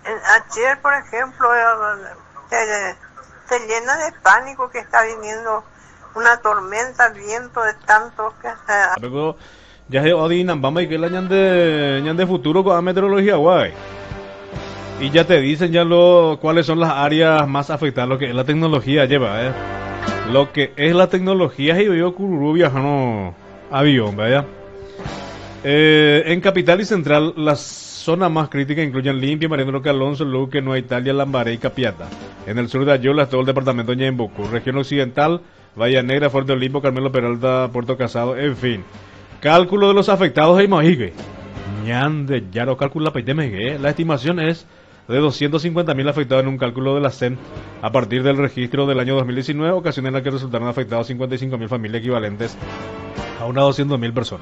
Ayer, por ejemplo, te llena de pánico que está viniendo una tormenta, viento de tanto que... Luego ya se odinan, vamos a ir que la ñan de futuro con la meteorología, guay. Y ya te dicen ya cuáles son las áreas más afectadas, lo que es la tecnología lleva, Lo que es la tecnología y yo cururú viajando avión, vaya. En Capital y Central, las zonas más críticas incluyen Limpia, Mariano Roque Alonso, Luque, Nueva Italia, Lambaré y Capiata. En el sur de Ayola, todo el departamento de Ñembucú. Región Occidental, Bahía Negra, Fuerte Olimpo, Carmelo Peralta, Puerto Casado, en fin. Cálculo de los afectados en Mojigue. Ñande, ya lo calcula Peitemegue. La estimación es de 250.000 afectados en un cálculo de la CEN a partir del registro del año 2019, ocasión en la que resultaron afectados 55.000 familias equivalentes a unas 200.000 personas.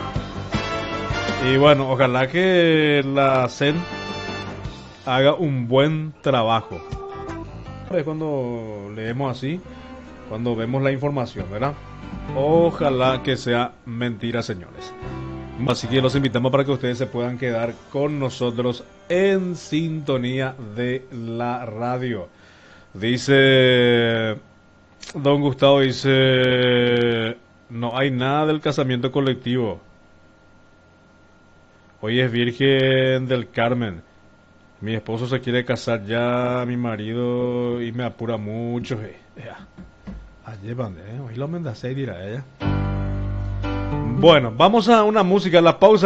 Y bueno, ojalá que la CEN haga un buen trabajo. Es cuando leemos así, cuando vemos la información, ¿verdad? Ojalá que sea mentira, señores. Así que los invitamos para que ustedes se puedan quedar con nosotros en sintonía de la radio. Dice Don Gustavo, dice, no hay nada del casamiento colectivo. Hoy es Virgen del Carmen. Mi esposo se quiere casar ya, mi marido, y me apura mucho. Ayer, hoy lo mendacé, dirá ella. Bueno, vamos a una música, la pausa.